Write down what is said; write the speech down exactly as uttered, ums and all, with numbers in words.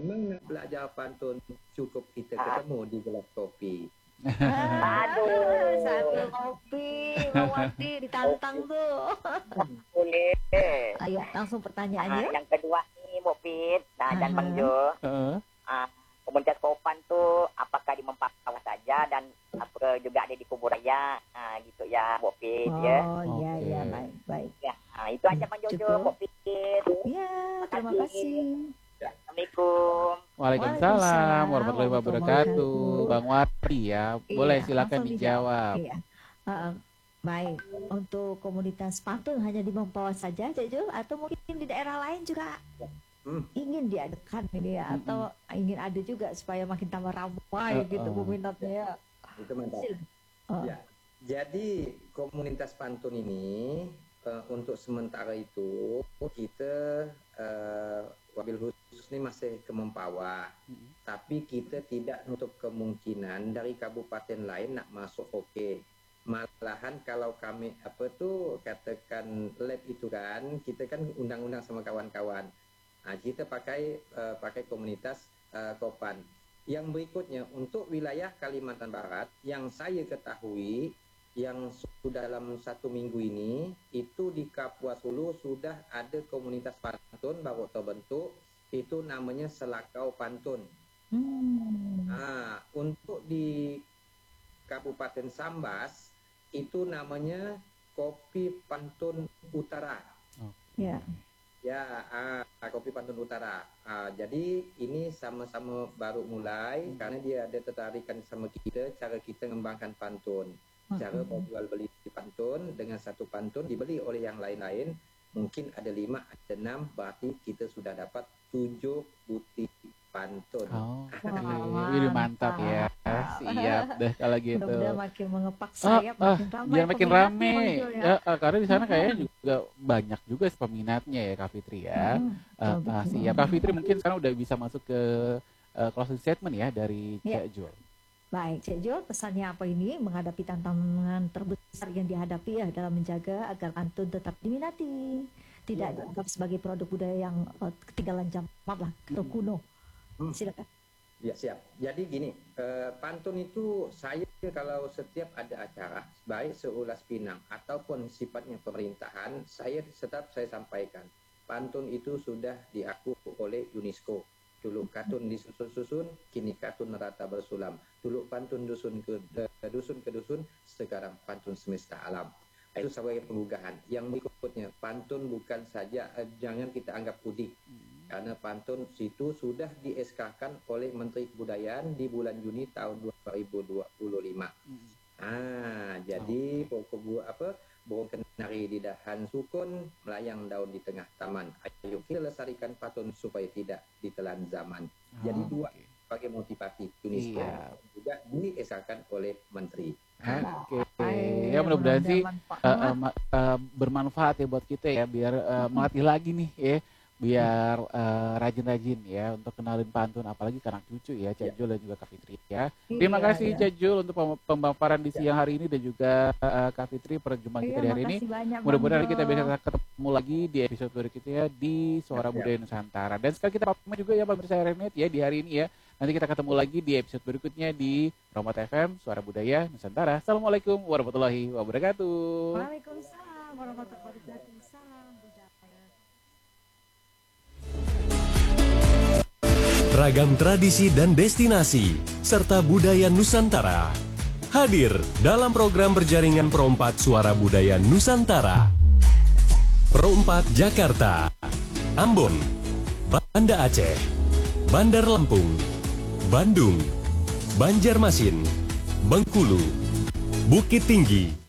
memang nak belajar pantun cukup kita ketemu di gelas kopi. Aduh, Sambil kopi, Bang Wati ditantang tuh. boleh. Ayo langsung Ah, pertanyaannya. yang kedua nih, Bopit, nah, dan Aha. Bang Jo. Heeh. Ah, komunitas Kopan tuh apakah di Mempawah saja dan apa juga ada di Kubur Raya, ah, gitu ya, Bopit ya. Oh iya Oke. iya baik baik. Ya, ah, itu aja Bang Jojo, Cukup. Bopit. Iya terima kasih. Assalamualaikum. Waalaikumsalam Waalaikumsalam warahmatullahi wabarakatuh. wabarakatuh. Bang Wati ya, boleh Iya, silakan langsung dijawab. Iya. Heeh. Baik, untuk komunitas pantun hanya di Mempawah saja, Cek Jo, atau mungkin di daerah lain juga Hmm. ingin diadakan ini ya, atau ingin ada juga supaya makin tambah ramai Uh-uh. gitu peminatnya ya. Itu mantap. Oh, Ya. Jadi komunitas pantun ini eh, untuk sementara itu kita eh, wabil khusus ini masih ke Mempawah. Mm-mm. Tapi kita tidak nutup kemungkinan dari kabupaten lain nak masuk oke. Malahan kalau kami apa tuh katakan lab itu kan kita kan undang-undang sama kawan-kawan. Nah, kita pakai eh, pakai komunitas eh, Kopan. Yang berikutnya untuk wilayah Kalimantan Barat yang saya ketahui yang sudah dalam satu minggu ini itu di Kapuas Hulu sudah ada komunitas pantun baru terbentuk, itu namanya Selakau Pantun. hmm. Nah, untuk di Kabupaten Sambas itu namanya Kopi Pantun Utara. Ya. Ya, ah, Kopi Pantun Utara. Ah, jadi ini sama-sama baru mulai karena dia ada tertarikan sama kita cara kita mengembangkan pantun. Cara jual beli pantun dengan satu pantun dibeli oleh yang lain-lain mungkin ada lima, ada enam, berarti kita sudah dapat tujuh butik pantun. Oh, Wah, ini mantap ya. mantap. Siap deh kalau gitu. Mudah-mudahan makin mengepak Ah, sayap, ah, makin ramai biar makin peminatnya, rame Bang Jo, ya, ah, karena di sana kayaknya juga banyak juga peminatnya ya Kak Fitri ya. Hmm, Ah, betul, ah, betul. siap Kak Fitri mungkin sekarang udah bisa masuk ke eh, closing statement ya dari Ya. Cak Jul. Baik, Cek Jo, pesannya apa ini menghadapi tantangan terbesar yang dihadapi ya dalam menjaga agar pantun tetap diminati, tidak dianggap sebagai produk budaya yang eh, ketinggalan zaman lah atau kuno. Hmm. Silakan. Ya siap. Jadi gini, eh, pantun itu saya kalau setiap ada acara, baik seulas Pinang ataupun sifatnya pemerintahan, saya tetap saya sampaikan, pantun itu sudah diakui oleh UNESCO. Dulu katun disusun-susun, kini katun rata bersulam. Dulu pantun dusun ke eh, dusun ke dusun, sekarang pantun semesta alam. Itu sebagai penggugahan. Yang berikutnya, pantun bukan saja eh, jangan kita anggap udik. Karena pantun itu sudah di S K-kan oleh Menteri Kebudayaan di bulan Juni tahun dua ribu dua puluh lima. Ah, jadi pokok bu- apa burung kenari di dahan sukun, melayang daun di tengah taman. Ayo kita lestarikan pantun supaya tidak ditelan zaman. Jadi Oh, dua oke. sebagai motivasi UNESCO Iya. juga di S K-kan oleh Menteri. Oke, Baik, ya mudah-mudahan sih manfaat. eh, eh, ma- eh, bermanfaat ya buat kita ya, biar eh, melatih lagi nih ya, biar eh, rajin-rajin ya untuk kenalin pantun, apalagi ke anak cucu ya, Cak Jul dan juga Kak Fitri ya. Terima Iya, kasih iya. Cak Jul untuk pem- pemaparan di siang hari ini dan juga eh, Kak Fitri perjumpaan Iya, kita di hari ini. makasih banyak, Bang Mudah-mudahan nanti Jo. kita bisa ketemu lagi di episode berikutnya di Suara Siap. Budaya Nusantara. Dan sekali kita pamit juga ya pemirsa Renet ya di hari ini ya. Nanti kita ketemu lagi di episode berikutnya di Romat F M Suara Budaya Nusantara. Assalamualaikum warahmatullahi wabarakatuh. Waalaikumsalam warahmatullahi wabarakatuh. Salam budaya. Ragam tradisi dan destinasi, serta budaya Nusantara. Hadir dalam program berjaringan Pro empat Suara Budaya Nusantara. Pro empat Jakarta, Ambon, Banda Aceh, Bandar Lampung, Bandung, Banjarmasin, Bengkulu, Bukit Tinggi,